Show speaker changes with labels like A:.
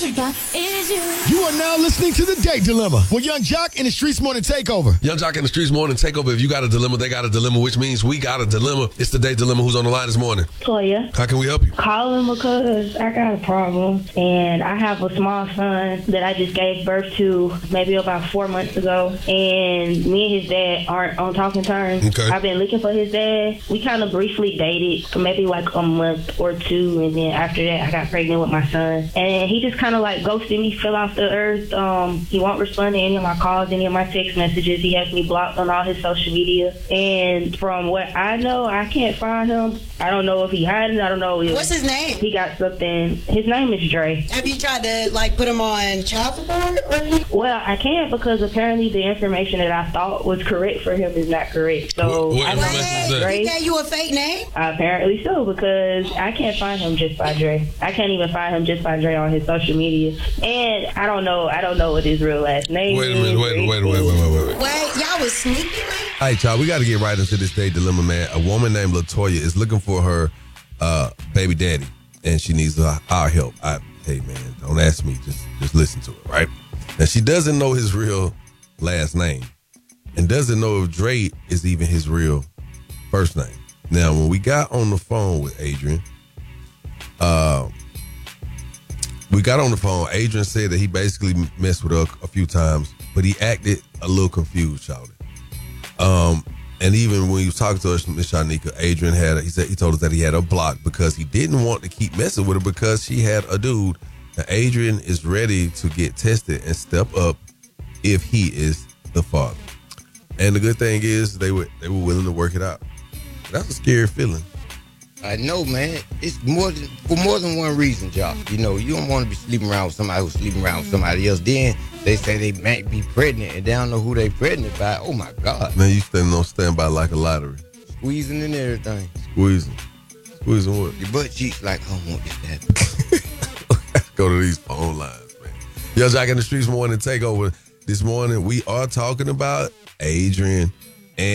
A: You are now listening to The Date Dilemma with Young Jock and the Streets Morning Takeover.
B: Young Jock and the Streets Morning Takeover. If you got a dilemma, they got a dilemma, which means we got a dilemma. It's The Date Dilemma. Who's on the line this morning?
C: Toya.
B: How can we help you?
C: Calling because I got a problem, and I have a small son that I just gave birth to maybe about 4 months ago, and me and his dad aren't on talking terms.
B: Okay.
C: I've been looking for his dad. We kind of briefly dated for maybe like a month or two, and then after that I got pregnant with my son, and he just kind of like ghosted me, fell off the earth. He won't respond to any of my calls, any of my text messages. He has me blocked on all his social media, and from what I know, I can't find him. I don't know if he hiding. I don't know if
D: What's his name?
C: he got something. His name is Dre.
D: Have you tried to like put him on child support or anything?
C: Well, I can't because apparently the information that I thought was correct for him is not correct. So
B: What
C: I
B: information
C: don't
B: is
C: know
B: that?
C: Dre.
D: He gave you a fake name?
C: Apparently so, because I can't find him just by Dre. I can't even find him just by Dre on his social media, and I don't know what his real last name
B: Wait a
C: is.
B: minute. Wait.
D: Wait, y'all was sneaky, man?
B: All right, y'all, we got to get right into this Date Dilemma, man. A woman named LaToya is looking for her baby daddy, and she needs our help. Hey, man, don't ask me. Just listen to it, right? Now, she doesn't know his real last name and doesn't know if Dre is even his real first name. Now, when we got on the phone with Adrian, Adrian said that he basically messed with her a few times, but he acted a little confused, y'all. And even when he was talking to us, Miss Shanika, Adrian he told us that he had her blocked because he didn't want to keep messing with her because she had a dude. Now, Adrian is ready to get tested and step up if he is the father. And the good thing is they were willing to work it out. That's a scary feeling.
E: I know, man. It's for more than one reason, Josh. You know, you don't want to be sleeping around with somebody who's sleeping around with somebody else. Then they say they might be pregnant and they don't know who they pregnant by. Oh my God.
B: Man, you standing on standby like a lottery.
E: Squeezing and everything.
B: Squeezing what?
E: Your butt cheeks like, I don't want this to happen.
B: Go to these phone lines, man. Yo, Jock in the Streets Morning Takeover. This morning, we are talking about Adrian